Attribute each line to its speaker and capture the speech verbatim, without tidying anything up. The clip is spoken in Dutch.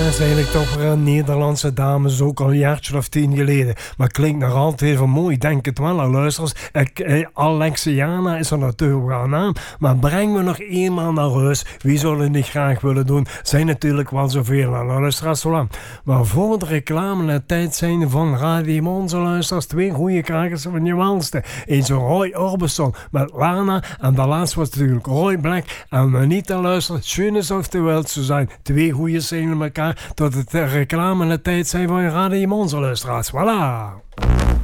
Speaker 1: is eigenlijk toch weer een Nederlandse dame, zo ook al een jaartje of tien geleden. Maar klinkt nog altijd even mooi, denk het wel aan luisters. Eh, Alexiana is er natuurlijk wel een naam, maar breng me nog eenmaal naar huis. Wie zou het niet graag willen doen? Zijn natuurlijk wel zoveel aan luisteraars. Maar voor de reclame en tijd zijn van Radio Monza luisteraars twee goede krakers van je welste. Eens Roy Orbison met Lana en de laatste was natuurlijk Roy Black en Anita luisteren. Schön is of de wereld zo zijn. Twee goede zingen elkaar tot het reclame en tijd zijn van Radio Monza luisteraars. Voilà!